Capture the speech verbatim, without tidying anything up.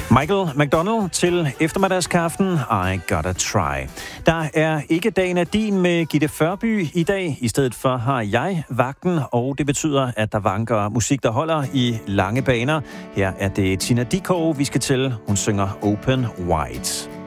Michael McDonald til eftermiddagskaffen I Gotta Try. Der er ikke dagen af din med Gitte Førby i dag. I stedet for har jeg vagten, og det betyder, at der vanker musik, der holder i lange baner. Her er det Tina Dickow, vi skal til. Hun synger Open Wide.